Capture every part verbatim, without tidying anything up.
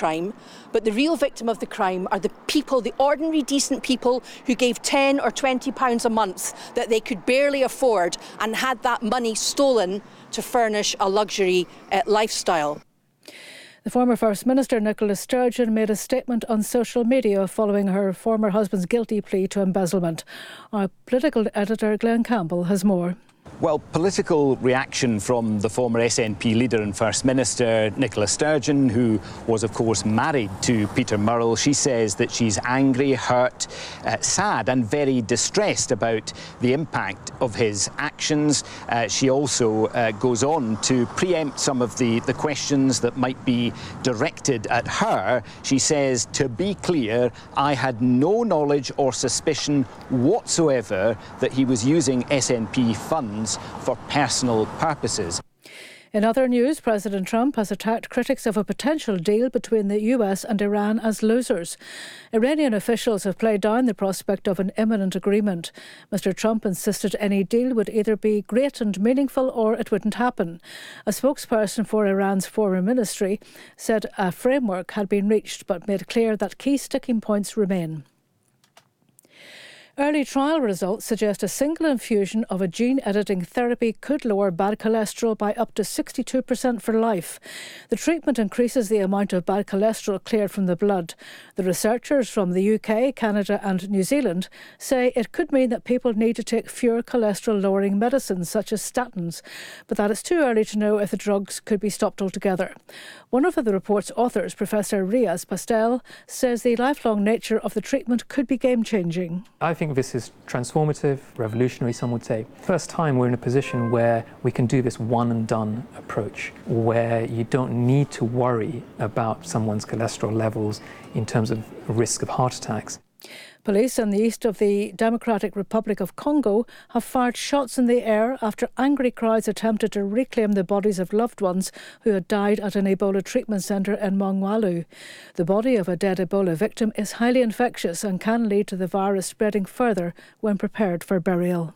crime, but the real victim of the crime are the people, the ordinary decent people who gave ten or twenty pounds a month that they could barely afford and had that money stolen to furnish a luxury uh, lifestyle. The former First Minister Nicola Sturgeon made a statement on social media following her former husband's guilty plea to embezzlement. Our political editor Glenn Campbell has more. Well, political reaction from the former S N P leader and First Minister Nicola Sturgeon, who was, of course, married to Peter Murrell. She says that she's angry, hurt, uh, sad and very distressed about the impact of his actions. Uh, she also uh, goes on to preempt some of the, the questions that might be directed at her. She says, to be clear, I had no knowledge or suspicion whatsoever that he was using S N P funds for personal purposes. In other news, President Trump has attacked critics of a potential deal between the U S and Iran as losers. Iranian officials have played down the prospect of an imminent agreement. Mister Trump insisted any deal would either be great and meaningful or it wouldn't happen. A spokesperson for Iran's foreign ministry said a framework had been reached but made clear that key sticking points remain. Early trial results suggest a single infusion of a gene-editing therapy could lower bad cholesterol by up to sixty-two percent for life. The treatment increases the amount of bad cholesterol cleared from the blood. The researchers from the U K, Canada and New Zealand say it could mean that people need to take fewer cholesterol-lowering medicines such as statins, but that it's too early to know if the drugs could be stopped altogether. One of the report's authors, Professor Riaz Pastel, says the lifelong nature of the treatment could be game-changing. I think this is transformative, revolutionary, some would say. First time we're in a position where we can do this one-and-done approach, where you don't need to worry about someone's cholesterol levels in terms of risk of heart attacks. Police in the east of the Democratic Republic of Congo have fired shots in the air after angry crowds attempted to reclaim the bodies of loved ones who had died at an Ebola treatment centre in Mongwalu. The body of a dead Ebola victim is highly infectious and can lead to the virus spreading further when prepared for burial.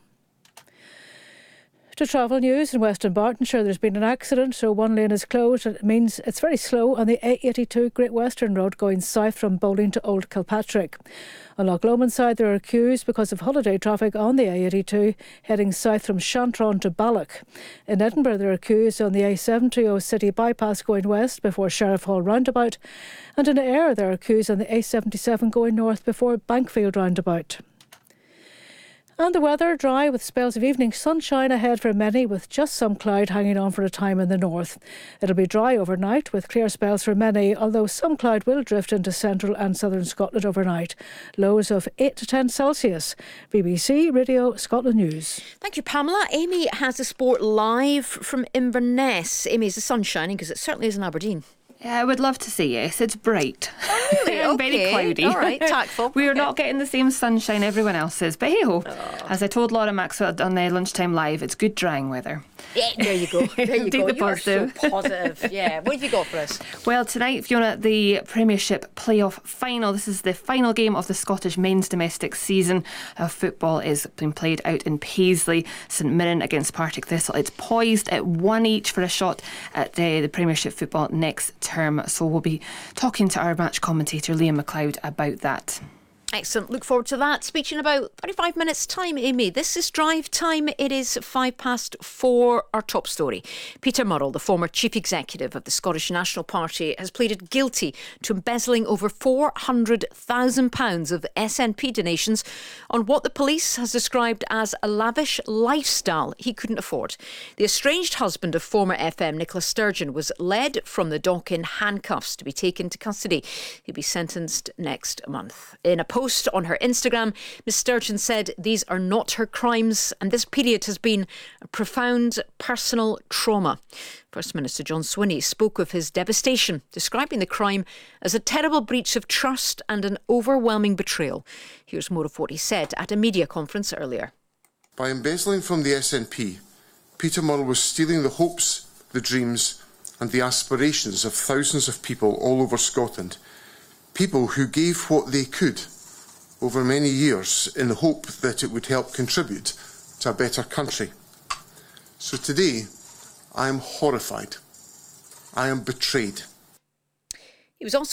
To travel news in Western Bartonshire, there's been an accident, so one lane is closed. It means it's very slow on the A eighty-two Great Western Road going south from Bowling to Old Kilpatrick. On Loch Lomond side, there are queues because of holiday traffic on the A eighty-two heading south from Shantron to Balloch. In Edinburgh, there are queues on the A seventy City bypass going west before Sheriff Hall roundabout. And in Ayr, there are queues on the A seventy-seven going north before Bankfield roundabout. And the weather, dry with spells of evening sunshine ahead for many, with just some cloud hanging on for a time in the north. It'll be dry overnight with clear spells for many, although some cloud will drift into central and southern Scotland overnight. Lows of eight to ten Celsius. B B C Radio Scotland News. Thank you, Pamela. Amy has the sport live from Inverness. Amy, is the sun shining? Because it certainly is in Aberdeen. Yeah, I would love to see yes. It's bright. Oh, really? and okay. very cloudy. All right, tactful. We are okay. not getting the same sunshine everyone else is. But hey ho, oh. As I told Laura Maxwell on the Lunchtime Live, it's good drying weather. Yeah, there you go. There you Take go. the positive. You're so positive. Yeah. What have you got for us? Well, tonight, Fiona, the Premiership playoff final. This is the final game of the Scottish men's domestic season. Uh, football is being played out in Paisley. St Mirren against Partick Thistle. It's poised at one each for a shot at the, the Premiership football next term. So we'll be talking to our match commentator Liam McLeod about that. Excellent. Look forward to that. Speaking about thirty-five minutes time, Amy. This is drive time. It is five past four. Our top story. Peter Murrell, the former chief executive of the Scottish National Party, has pleaded guilty to embezzling over four hundred thousand pounds of S N P donations on what the police has described as a lavish lifestyle he couldn't afford. The estranged husband of former F M Nicola Sturgeon was led from the dock in handcuffs to be taken to custody. He'll be sentenced next month. In a post on her Instagram, Miss Sturgeon said these are not her crimes and this period has been a profound personal trauma. First Minister John Swinney spoke of his devastation, describing the crime as a terrible breach of trust and an overwhelming betrayal. Here's more of what he said at a media conference earlier. By embezzling from the S N P, Peter Murrell was stealing the hopes, the dreams and the aspirations of thousands of people all over Scotland. People who gave what they could over many years in the hope that it would help contribute to a better country. So today, I am horrified. I am betrayed. He was also